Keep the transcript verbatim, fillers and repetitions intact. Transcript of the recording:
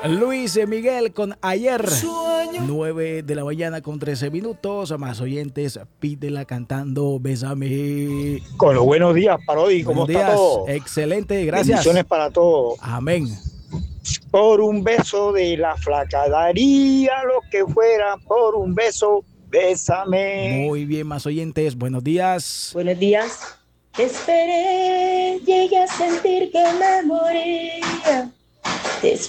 Luis Miguel con Ayer. nueve de la mañana con trece minutos. Más oyentes, pídela cantando Bésame. Con los buenos días, Parodi, ¿cómo Buenos está días. todo? Excelente, gracias. Bendiciones para todos. Amén. Por un beso de la flaca daría lo que fuera, por un beso, bésame. Muy bien, más oyentes, buenos días. Buenos días. Te esperé, llegué a sentir que me moría. Te